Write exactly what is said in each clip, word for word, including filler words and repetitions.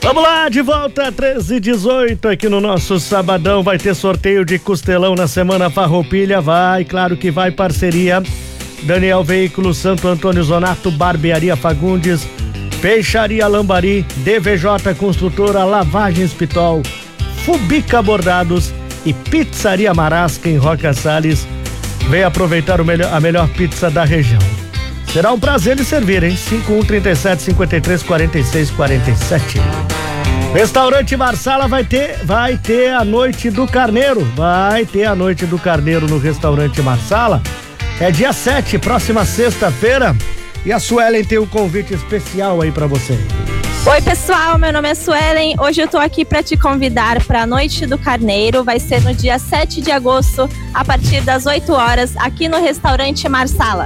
Vamos lá, de volta, treze e dezoito, aqui no nosso sabadão. Vai ter sorteio de costelão na Semana Farroupilha. Vai, claro que vai, parceria Daniel Veículos, Santo Antônio Zonato, Barbearia Fagundes, Peixaria Lambari, D V J Construtora, Lavagens Pitol, Fubica Bordados e Pizzaria Marasca em Roca Salles. Vem aproveitar o melhor, a melhor pizza da região. Será um prazer lhe servir, hein? cinco um três sete, cinco três, quatro seis quatro sete. Restaurante Marsala vai ter, vai ter a Noite do Carneiro. Vai ter a Noite do Carneiro no Restaurante Marsala. É dia sete, próxima sexta-feira. E a Suelen tem um convite especial aí pra vocês. Oi, pessoal, meu nome é Suelen. Hoje eu tô aqui para te convidar para a Noite do Carneiro. Vai ser no dia sete de agosto, a partir das oito horas, aqui no Restaurante Marsala.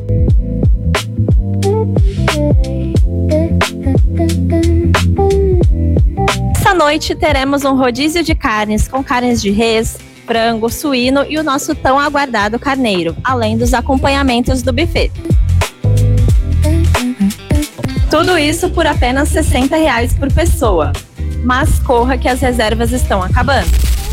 Essa noite teremos um rodízio de carnes, com carnes de res, frango, suíno e o nosso tão aguardado carneiro, além dos acompanhamentos do buffet. Tudo isso por apenas sessenta reais por pessoa. Mas corra que as reservas estão acabando.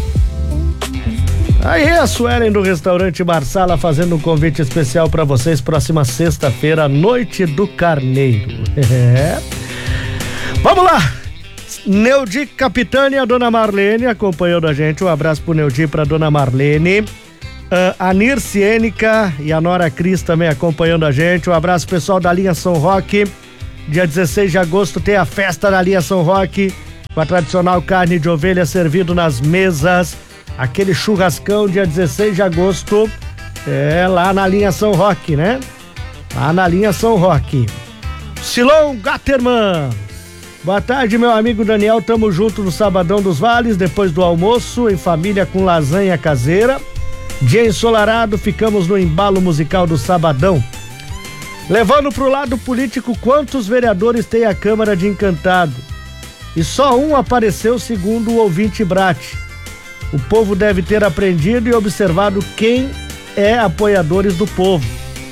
Aí a Suelen do Restaurante Marsala fazendo um convite especial para vocês, próxima sexta-feira, Noite do Carneiro. É. Vamos lá! Neudi Capitani e a Dona Marlene acompanhando a gente. Um abraço pro Neudi e pra Dona Marlene. Uh, a Nirce Ênica e a Nora Cris também acompanhando a gente. Um abraço pessoal da linha São Roque. Dia dezesseis de agosto tem a festa da linha São Roque, com a tradicional carne de ovelha servido nas mesas. Aquele churrascão dia dezesseis de agosto. É lá na linha São Roque, né? Lá na linha São Roque. Silon Gatterman. Boa tarde, meu amigo Daniel, tamo junto no Sabadão dos Vales, depois do almoço, em família com lasanha caseira. Dia ensolarado, ficamos no embalo musical do Sabadão. Levando pro lado político, quantos vereadores tem a Câmara de Encantado? E só um apareceu, segundo o ouvinte Brat. O povo deve ter aprendido e observado quem é apoiadores do povo.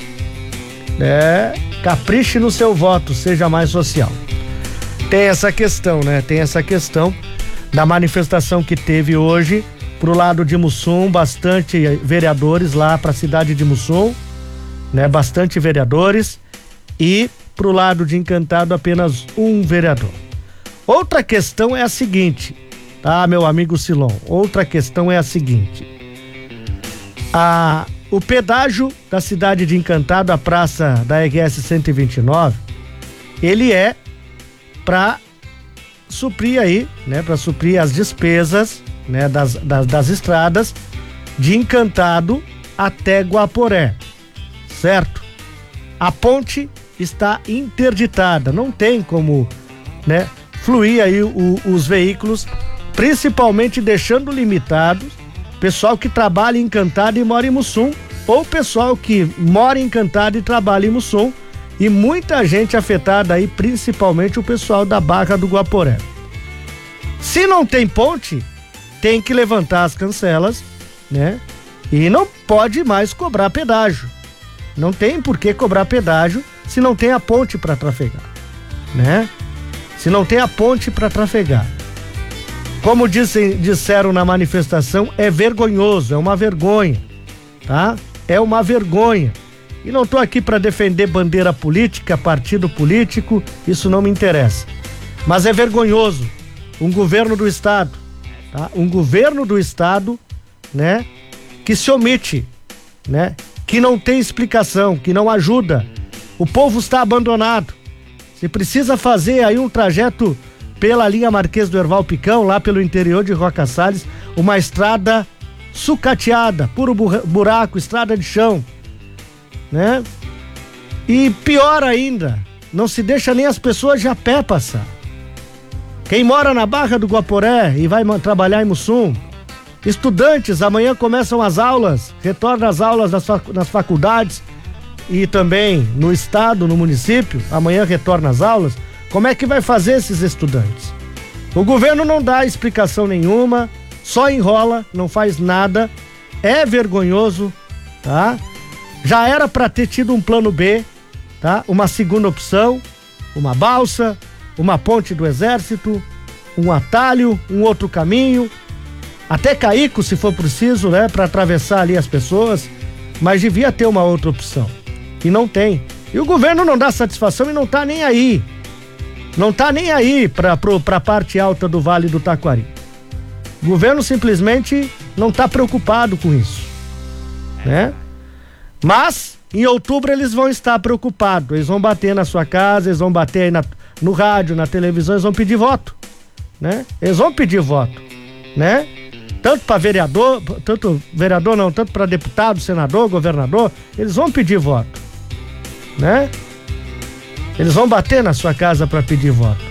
É, capriche no seu voto, seja mais social. Tem essa questão, né? Tem essa questão da manifestação que teve hoje pro lado de Mussum, bastante vereadores lá pra cidade de Mussum, né? Bastante vereadores, e pro lado de Encantado apenas um vereador. Outra questão é a seguinte, tá, meu amigo Silon? Outra questão é a seguinte. A, o pedágio da cidade de Encantado, a praça da R S cento e vinte e nove, ele é para suprir aí, né, para suprir as despesas, né, das, das, das estradas de Encantado até Guaporé, certo? A ponte está interditada, não tem como, né, fluir aí o, os veículos, principalmente deixando limitados pessoal que trabalha em Encantado e mora em Mussum, ou pessoal que mora em Encantado e trabalha em Mussum. E muita gente afetada aí, principalmente o pessoal da Barra do Guaporé. Se não tem ponte, tem que levantar as cancelas, né? E não pode mais cobrar pedágio. Não tem por que cobrar pedágio se não tem a ponte para trafegar, né? Se não tem a ponte para trafegar. Como disse, disseram na manifestação, é vergonhoso, é uma vergonha, tá? É uma vergonha. E não estou aqui para defender bandeira política, partido político, isso não me interessa. Mas é vergonhoso um governo do estado, tá? Um governo do estado, né, que se omite, né, que não tem explicação, que não ajuda. O povo está abandonado. Se precisa fazer aí um trajeto pela linha Marquês do Herval Picão, lá pelo interior de Roca Salles, uma estrada sucateada, puro buraco, estrada de chão, né? E pior ainda, não se deixa nem as pessoas de a pé passar. Quem mora na Barra do Guaporé e vai trabalhar em Mussum, estudantes, amanhã começam as aulas, retornam às aulas nas, fac, nas faculdades e também no estado, no município, amanhã retorna às aulas. Como é que vai fazer esses estudantes? O governo não dá explicação nenhuma, só enrola, não faz nada, é vergonhoso, tá? Já era para ter tido um plano B, tá? Uma segunda opção, uma balsa, uma ponte do exército, um atalho, um outro caminho, até Caico, se for preciso, né, para atravessar ali as pessoas, mas devia ter uma outra opção. E não tem. E o governo não dá satisfação e não tá nem aí. Não tá nem aí para a parte alta do Vale do Taquari. O governo simplesmente não tá preocupado com isso, né? Mas em outubro eles vão estar preocupados. Eles vão bater na sua casa, eles vão bater aí na, no rádio, na televisão, eles vão pedir voto, né? Eles vão pedir voto, né? Tanto para vereador, tanto vereador não, tanto para deputado, senador, governador, eles vão pedir voto, né? Eles vão bater na sua casa para pedir voto.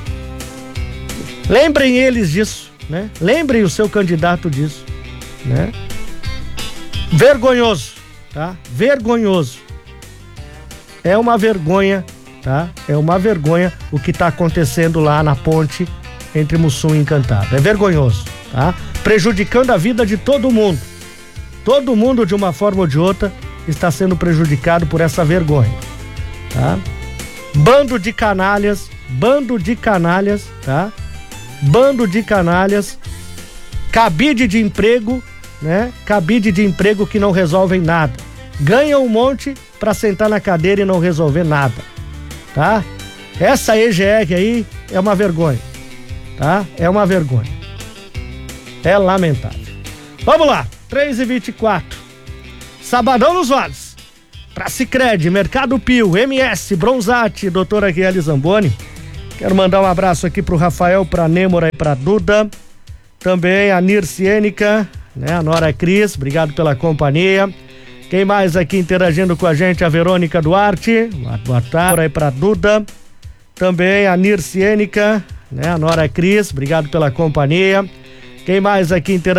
Lembrem eles disso, né? Lembrem o seu candidato disso, né? Vergonhoso, tá? Vergonhoso. É uma vergonha, tá? É uma vergonha o que está acontecendo lá na ponte entre Mussum e Encantado. É vergonhoso, tá? Prejudicando a vida de todo mundo. Todo mundo, de uma forma ou de outra, está sendo prejudicado por essa vergonha, tá? Bando de canalhas, bando de canalhas, tá? Bando de canalhas, cabide de emprego, né? Cabide de emprego que não resolvem nada. Ganham um monte para sentar na cadeira e não resolver nada, tá? Essa E G R aí é uma vergonha, tá? É uma vergonha. É lamentável. Vamos lá, três e vinte e quatro. Sabadão nos Vales. Pra Sicredi, Mercado Pio, M S, Bronzatti, doutora Guilherme Zamboni. Quero mandar um abraço aqui pro Rafael, pra Nêmora e pra Duda. Também a Nirciênica, né? A Nora Cris, obrigado pela companhia. Quem mais aqui interagindo com a gente? A Verônica Duarte, boa tarde. Aí pra Duda. Também a Nirciênica, né? A Nora Cris, obrigado pela companhia. Quem mais aqui interagindo?